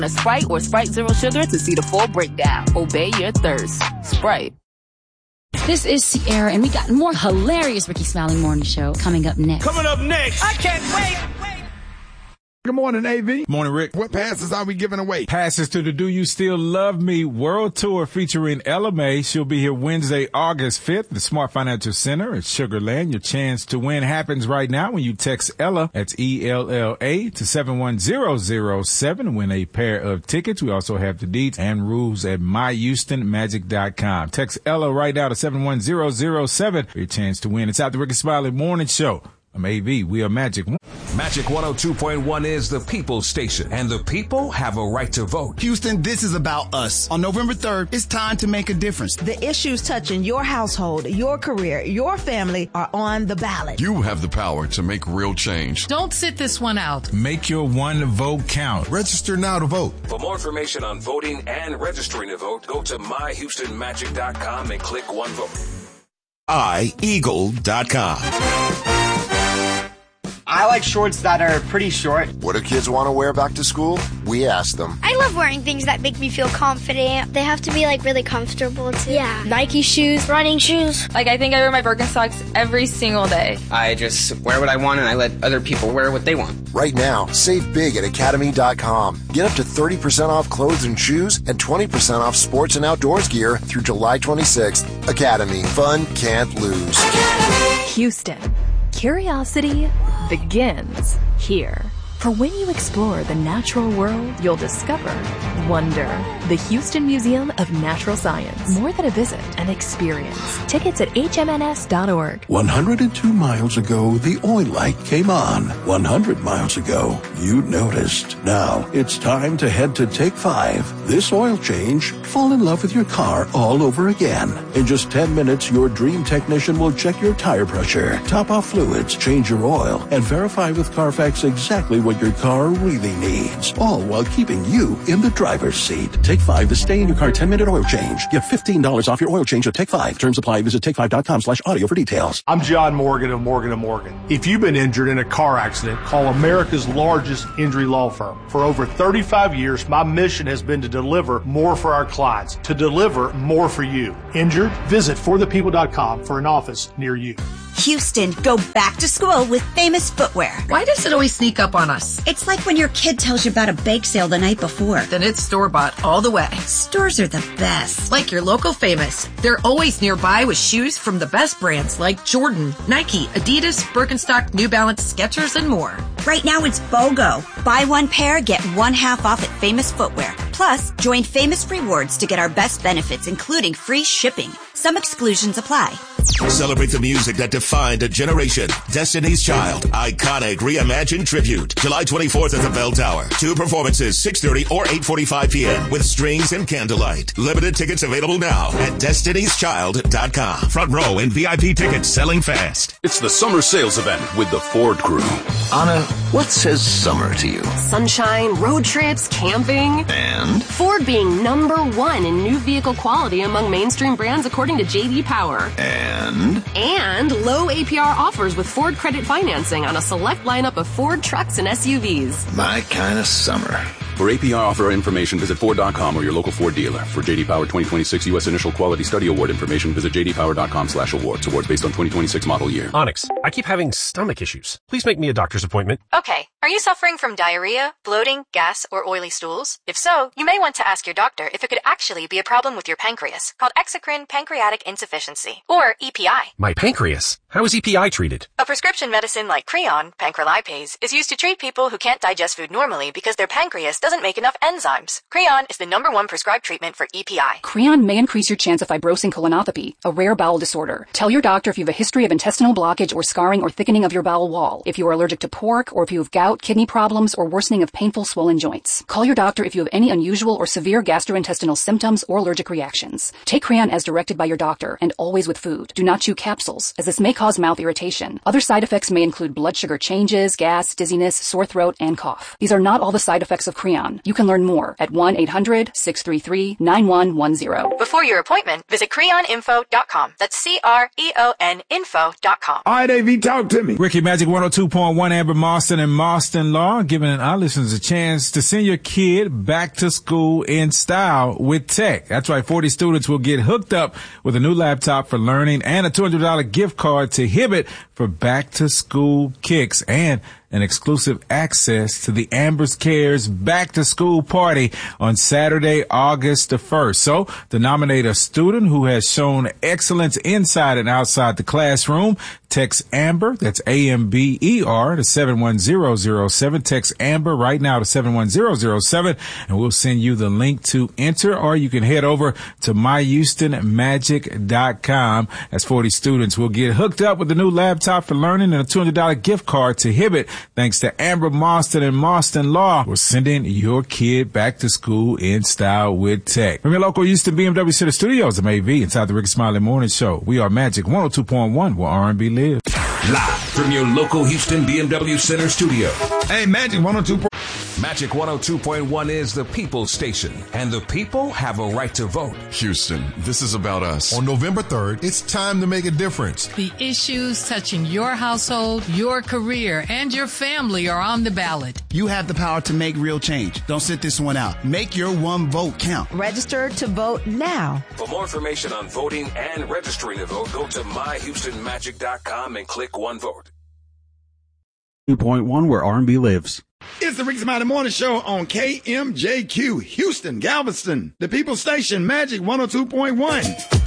a Sprite or Sprite Zero Sugar to see the full breakdown. Obey your thirst. Sprite. This is Sierra, and we got more hilarious Ricky Smiling Morning Show coming up next. Coming up next. I can't wait. Good morning, AV. Morning, Rick. What passes are we giving away? Passes to the Do You Still Love Me World Tour featuring Ella May. She'll be here Wednesday, August 5th, the Smart Financial Center at Sugar Land. Your chance to win happens right now when you text Ella, that's ELLA, to 71007. Win a pair of tickets. We also have the deeds and rules at myhoustonmagic.com. Text Ella right now to 71007 for your chance to win. It's out the Ricky Smiley Morning Show. I'm AV. We are Magic. Magic 102.1 is the people's station, and the people have a right to vote. Houston, this is about us. On November 3rd, it's time to make a difference. The issues touching your household, your career, your family are on the ballot. You have the power to make real change. Don't sit this one out. Make your one vote count. Register now to vote. For more information on voting and registering to vote, go to myhoustonmagic.com and click One Vote. iEagle.com. I like shorts that are pretty short. What do kids want to wear back to school? We ask them. I love wearing things that make me feel confident. They have to be really comfortable too. Yeah. Nike shoes, running shoes. I think I wear my Birkenstocks every single day. I just wear what I want and I let other people wear what they want. Right now, save big at Academy.com. Get up to 30% off clothes and shoes and 20% off sports and outdoors gear through July 26th. Academy. Fun can't lose. Houston. Curiosity begins here. For when you explore the natural world, you'll discover wonder. The Houston Museum of Natural Science. More than a visit, an experience. Tickets at hmns.org. 102 miles ago, the oil light came on. 100 miles ago, you noticed. Now, it's time to head to Take 5. This oil change, fall in love with your car all over again. In just 10 minutes, your dream technician will check your tire pressure, top off fluids, change your oil, and verify with Carfax exactly what your car really needs, all while keeping you in the driver's seat. Take 5 to stay in your car 10-minute oil change. Get $15 off your oil change at Take 5. Terms apply. Visit take5.com/audio for details. I'm John Morgan of Morgan & Morgan. If you've been injured in a car accident, call America's largest injury law firm. For over 35 years, my mission has been to deliver more for our clients, to deliver more for you. Injured? Visit forthepeople.com for an office near you. Houston, go back to school with Famous Footwear. Why does it always sneak up on us? It's like when your kid tells you about a bake sale the night before. Then it's store-bought all the way. Stores are the best. Like your local Famous. They're always nearby with shoes from the best brands like Jordan, Nike, Adidas, Birkenstock, New Balance, Skechers, and more. Right now it's BOGO. Buy one pair, get one half off at Famous Footwear. Plus, join Famous Rewards to get our best benefits, including free shipping. Some exclusions apply. Celebrate the music that defined a generation. Destiny's Child, iconic reimagined tribute. July 24th at the Bell Tower. 2 performances, 6:30 or 8:45 p.m. with strings and candlelight. Limited tickets available now at Destiny'sChild.com. Front row and VIP tickets selling fast. It's the summer sales event with the Ford Crew. Anna, what says summer to you? Sunshine, road trips, camping. And? Ford being #1 in new vehicle quality among mainstream brands according to J.D. Power. And low APR offers with Ford Credit Financing on a select lineup of Ford trucks and SUVs. My kind of summer. For APR offer information, visit Ford.com or your local Ford dealer. For J.D. Power 2026 U.S. Initial Quality Study Award information, visit jdpower.com/awards. Awards based on 2026 model year. Onyx, I keep having stomach issues. Please make me a doctor's appointment. Okay. Are you suffering from diarrhea, bloating, gas, or oily stools? If so, you may want to ask your doctor if it could actually be a problem with your pancreas, called exocrine pancreatic insufficiency, or EPI. My pancreas? How is EPI treated? A prescription medicine like Creon, pancrelipase, is used to treat people who can't digest food normally because their pancreas doesn't make enough enzymes. Creon is the #1 prescribed treatment for EPI. Creon may increase your chance of fibrosing colonopathy, a rare bowel disorder. Tell your doctor if you have a history of intestinal blockage or scarring or thickening of your bowel wall, if you are allergic to pork, or if you have gout, kidney problems, or worsening of painful swollen joints. Call your doctor if you have any unusual or severe gastrointestinal symptoms or allergic reactions. Take Creon as directed by your doctor, and always with food. Do not chew capsules, as this may cause mouth irritation. Other side effects may include blood sugar changes, gas, dizziness, sore throat, and cough. These are not all the side effects of Creon. plan. You can learn more at 1-800-633-9110. Before your appointment, visit creoninfo.com. That's CREONinfo.com. All right, AV, talk to me. Ricky Magic 102.1, Amber Marston and Marston Law, giving our listeners a chance to send your kid back to school in style with tech. That's right, 40 students will get hooked up with a new laptop for learning and a $200 gift card to Hibbett for back-to-school kicks and an exclusive access to the Amber's Cares back-to-school party on Saturday, August the 1st. So, to nominate a student who has shown excellence inside and outside the classroom, text Amber, that's AMBER, to 71007. Text Amber right now to 71007, and we'll send you the link to enter, or you can head over to myhoustonmagic.com. As 40 students will get hooked up with the new laptop for learning and a $200 gift card to Hibbett. Thanks to Amber Marston and Marston Law, we're sending your kid back to school in style with tech. From your local Houston BMW Center Studios, I'm AV, inside the Ricky Smiley Morning Show. We are Magic 102.1, where R&B lives. Live from your local Houston BMW Center studio. Hey, Magic 102. Magic 102.1 is the people's station, and the people have a right to vote. Houston, this is about us. On November 3rd, it's time to make a difference. The issues touching your household, your career, and your family are on the ballot. You have the power to make real change. Don't sit this one out. Make your one vote count. Register to vote now. For more information on voting and registering to vote, go to myhoustonmagic.com and click One Vote. 2.1, where R&B lives. It's the Ricky Smiley Morning Show on KMJQ, Houston, Galveston, the People's Station, Magic 102.1.